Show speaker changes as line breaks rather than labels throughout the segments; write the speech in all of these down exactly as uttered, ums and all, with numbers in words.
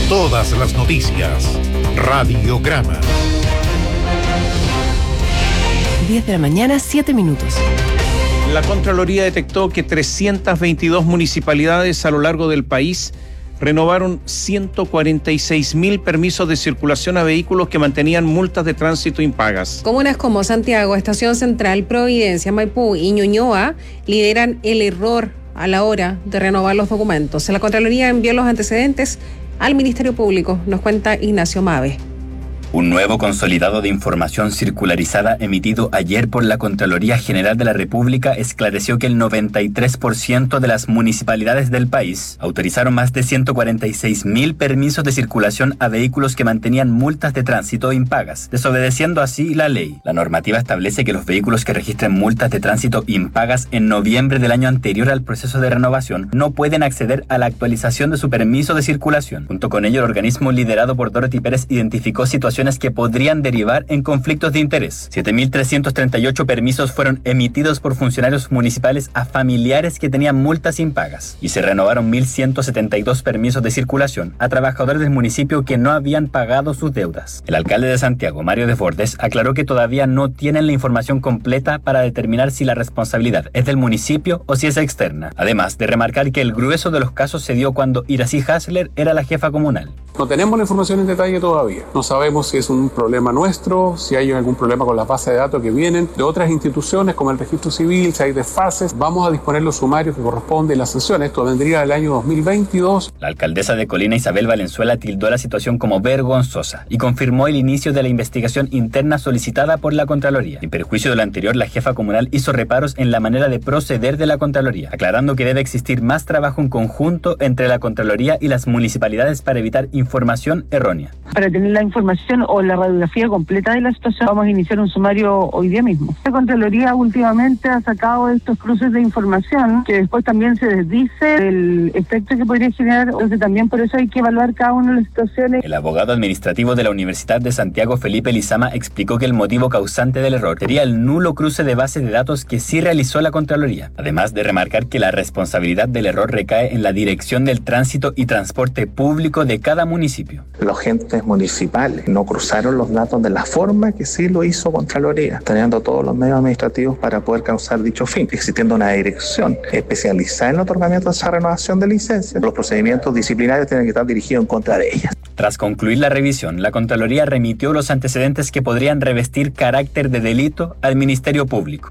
Todas las noticias. Radiograma.
diez de la mañana, siete minutos.
La Contraloría detectó que trescientas veintidós municipalidades a lo largo del país renovaron ciento cuarenta y seis mil permisos de circulación a vehículos que mantenían multas de tránsito impagas.
Comunas como Santiago, Estación Central, Providencia, Maipú y Ñuñoa lideran el error a la hora de renovar los documentos. La Contraloría envió los antecedentes al Ministerio Público, nos cuenta Ignacio Mave.
Un nuevo consolidado de información circularizada emitido ayer por la Contraloría General de la República esclareció que el noventa y tres por ciento de las municipalidades del país autorizaron más de ciento cuarenta y seis mil permisos de circulación a vehículos que mantenían multas de tránsito impagas, desobedeciendo así la ley. La normativa establece que los vehículos que registren multas de tránsito impagas en noviembre del año anterior al proceso de renovación no pueden acceder a la actualización de su permiso de circulación. Junto con ello, el organismo liderado por Dorothy Pérez identificó situaciones que podrían derivar en conflictos de interés. siete mil trescientos treinta y ocho permisos fueron emitidos por funcionarios municipales a familiares que tenían multas impagas y se renovaron mil ciento setenta y dos permisos de circulación a trabajadores del municipio que no habían pagado sus deudas. El alcalde de Santiago, Mario Desbordes, aclaró que todavía no tienen la información completa para determinar si la responsabilidad es del municipio o si es externa, además de remarcar que el grueso de los casos se dio cuando Iracy Hasler era la jefa comunal.
No tenemos la información en detalle todavía. No sabemos si es un problema nuestro, si hay algún problema con las bases de datos que vienen de otras instituciones como el registro civil, si hay desfases. Vamos a disponer los sumarios que corresponden y las sanciones. Esto vendría del año dos mil veintidós.
La alcaldesa de Colina, Isabel Valenzuela, tildó la situación como vergonzosa y confirmó el inicio de la investigación interna solicitada por la Contraloría. En perjuicio de lo anterior, la jefa comunal hizo reparos en la manera de proceder de la Contraloría, aclarando que debe existir más trabajo en conjunto entre la Contraloría y las municipalidades para evitar información errónea.
Para tener la información o la radiografía completa de la situación, vamos a iniciar un sumario hoy día mismo. La Contraloría últimamente ha sacado estos cruces de información que después también se desdice del efecto que podría generar, entonces también por eso hay que evaluar cada una de las situaciones.
El abogado administrativo de la Universidad de Santiago, Felipe Lizama, explicó que el motivo causante del error sería el nulo cruce de bases de datos que sí realizó la Contraloría, además de remarcar que la responsabilidad del error recae en la Dirección del Tránsito y Transporte Público de cada municipio.
Los entes municipales no cruzaron los datos de la forma que sí lo hizo Contraloría, teniendo todos los medios administrativos para poder causar dicho fin, existiendo una dirección especializada en el otorgamiento de esa renovación de licencias. Los procedimientos disciplinarios tienen que estar dirigidos en contra de ellas.
Tras concluir la revisión, la Contraloría remitió los antecedentes que podrían revestir carácter de delito al Ministerio Público.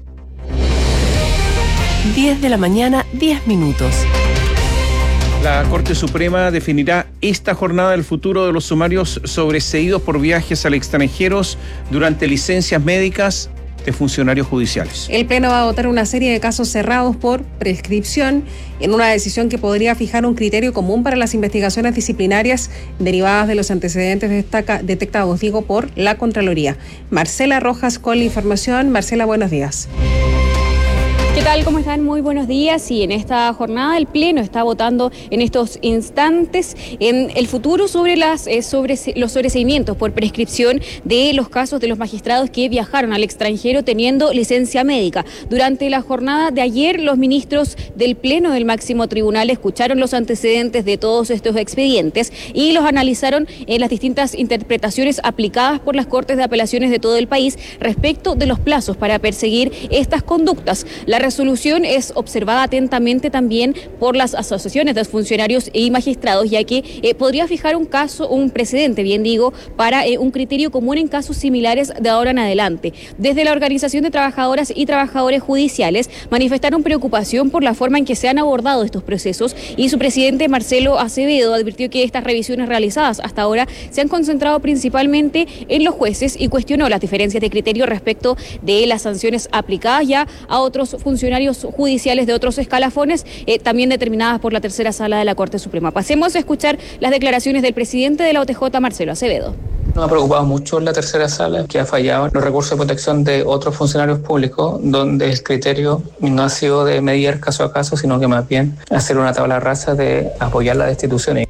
diez de la mañana, diez minutos.
La Corte Suprema definirá esta jornada el futuro de los sumarios sobreseídos por viajes al extranjero durante licencias médicas de funcionarios judiciales.
El Pleno va a votar una serie de casos cerrados por prescripción en una decisión que podría fijar un criterio común para las investigaciones disciplinarias derivadas de los antecedentes destaca, detectados, digo, por la Contraloría. Marcela Rojas con la información. Marcela, buenos días.
¿Qué tal? ¿Cómo están? Muy buenos días. Y en esta jornada el Pleno está votando en estos instantes en el futuro sobre, las, eh, sobre los sobreseimientos por prescripción de los casos de los magistrados que viajaron al extranjero teniendo licencia médica. Durante la jornada de ayer, los ministros del Pleno del Máximo Tribunal escucharon los antecedentes de todos estos expedientes y los analizaron en las distintas interpretaciones aplicadas por las Cortes de Apelaciones de todo el país respecto de los plazos para perseguir estas conductas. La resolución es observada atentamente también por las asociaciones de funcionarios y magistrados, ya que eh, podría fijar un caso, un precedente, bien digo, para eh, un criterio común en casos similares de ahora en adelante. Desde la Organización de Trabajadoras y Trabajadores Judiciales manifestaron preocupación por la forma en que se han abordado estos procesos y su presidente Marcelo Acevedo advirtió que estas revisiones realizadas hasta ahora se han concentrado principalmente en los jueces y cuestionó las diferencias de criterio respecto de las sanciones aplicadas ya a otros funcionarios judiciales de otros escalafones, eh, también determinadas por la tercera sala de la Corte Suprema. Pasemos a escuchar las declaraciones del presidente de la O T J, Marcelo Acevedo.
Nos ha preocupado mucho la tercera sala, que ha fallado en los recursos de protección de otros funcionarios públicos, donde el criterio no ha sido de medir caso a caso, sino que más bien hacer una tabla rasa de apoyar la destitución.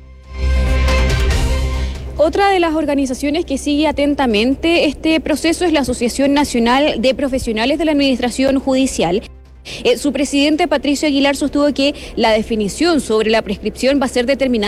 Otra de las organizaciones que sigue atentamente este proceso es la Asociación Nacional de Profesionales de la Administración Judicial. Eh, su presidente, Patricio Aguilar, sostuvo que la definición sobre la prescripción va a ser determinante